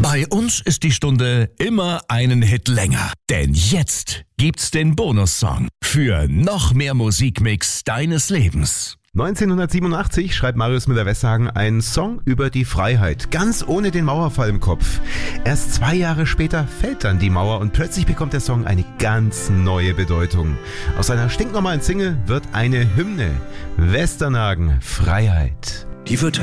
Bei uns ist die Stunde immer einen Hit länger. Denn jetzt gibt's den Bonussong für noch mehr Musikmix deines Lebens. 1987 schreibt Marius Müller-Westernhagen einen Song über die Freiheit, ganz ohne den Mauerfall im Kopf. Erst 2 Jahre später fällt dann die Mauer und plötzlich bekommt der Song eine ganz neue Bedeutung. Aus einer stinknormalen Single wird eine Hymne. Westernhagen, Freiheit. Die wird